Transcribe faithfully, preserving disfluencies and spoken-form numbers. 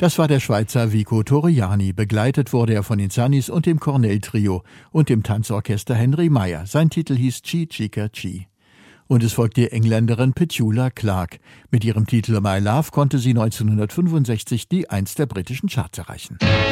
Das war der Schweizer Vico Torriani. Begleitet wurde er von den Sunnies und dem Cornell-Trio und dem Tanzorchester Henry Meyer. Sein Titel hieß Chi Chica Chi. Und es folgt die Engländerin Petula Clark. Mit ihrem Titel My Love konnte sie neunzehnhundertfünfundsechzig die Eins der britischen Charts erreichen.